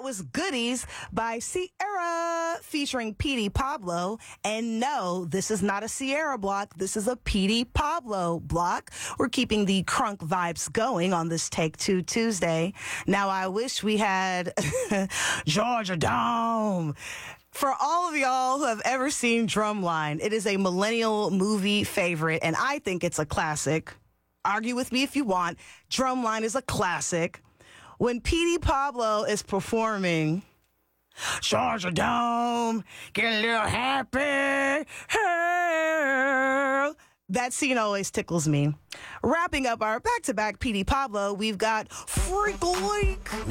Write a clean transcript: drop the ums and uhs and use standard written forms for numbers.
was Goodies by Sierra featuring Petey Pablo. And no, this is not a Sierra block. This is a Petey Pablo block. We're keeping the crunk vibes going on this Take Two Tuesday. Now, I wish we had Georgia Dome. For all of y'all who have ever seen Drumline, it is a millennial movie favorite, and I think it's a classic. Argue with me if you want. Drumline is a classic. When Petey Pablo is performing Georgia Dome, get a little happy, hey, that scene always tickles me. Wrapping up our back-to-back Petey Pablo, we've got Freak Week.